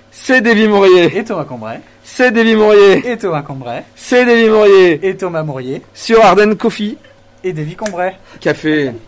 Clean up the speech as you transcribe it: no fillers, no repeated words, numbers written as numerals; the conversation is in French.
C'est Davy Mourier. Et Thomas Combray. C'est Davy Mourier. Et Thomas Combray. C'est Davy Mourier. Et Thomas Mourier. Sur Ardennes Coffee. Et Davy Combray. Café.